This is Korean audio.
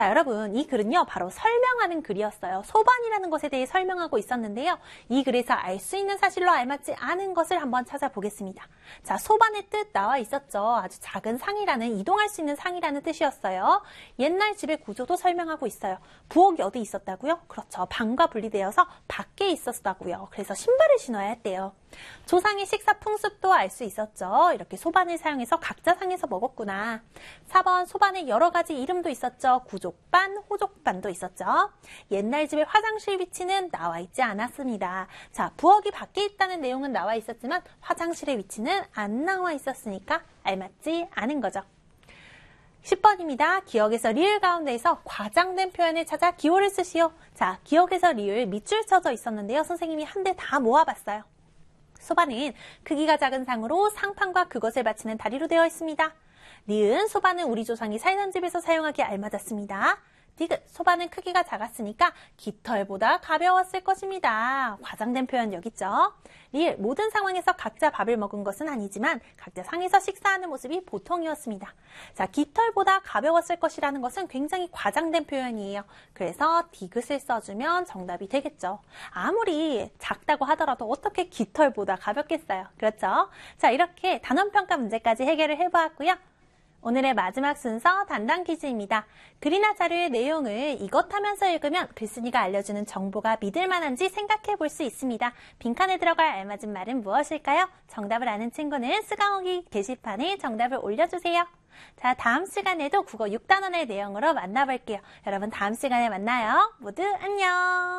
자, 여러분, 이 글은요, 바로 설명하는 글이었어요. 소반이라는 것에 대해 설명하고 있었는데요. 이 글에서 알 수 있는 사실로 알맞지 않은 것을 한번 찾아보겠습니다. 자, 소반의 뜻 나와 있었죠. 아주 작은 상이라는, 이동할 수 있는 상이라는 뜻이었어요. 옛날 집의 구조도 설명하고 있어요. 부엌이 어디 있었다고요? 그렇죠. 방과 분리되어서 밖에 있었다고요. 그래서 신발을 신어야 했대요. 조상의 식사 풍습도 알 수 있었죠. 이렇게 소반을 사용해서 각자 상에서 먹었구나. 4번 소반에 여러 가지 이름도 있었죠. 구족반, 호족반도 있었죠. 옛날 집의 화장실 위치는 나와 있지 않았습니다. 자, 부엌이 밖에 있다는 내용은 나와 있었지만 화장실의 위치는 안 나와 있었으니까 알맞지 않은 거죠. 10번입니다. 기억에서 리을 가운데에서 과장된 표현을 찾아 기호를 쓰시오. 자, 기억에서 리을 밑줄 쳐져 있었는데요. 선생님이 한 대 다 모아봤어요. 소반은 크기가 작은 상으로 상판과 그것을 받치는 다리로 되어 있습니다. 니은 소반은 우리 조상이 살던 집에서 사용하기에 알맞았습니다. 디귿 소반은 크기가 작았으니까 깃털보다 가벼웠을 것입니다. 과장된 표현 여기 있죠. 리을 모든 상황에서 각자 밥을 먹은 것은 아니지만 각자 상에서 식사하는 모습이 보통이었습니다. 자, 깃털보다 가벼웠을 것이라는 것은 굉장히 과장된 표현이에요. 그래서 디귿을 써주면 정답이 되겠죠. 아무리 작다고 하더라도 어떻게 깃털보다 가볍겠어요. 그렇죠? 자, 이렇게 단원평가 문제까지 해결을 해보았고요. 오늘의 마지막 순서 단당 퀴즈입니다. 글이나 자료의 내용을 이것 하면서 읽으면 글쓴이가 알려주는 정보가 믿을만한지 생각해 볼 수 있습니다. 빈칸에 들어갈 알맞은 말은 무엇일까요? 정답을 아는 친구는 쓰가오기 게시판에 정답을 올려주세요. 자, 다음 시간에도 국어 6단원의 내용으로 만나볼게요. 여러분 다음 시간에 만나요. 모두 안녕.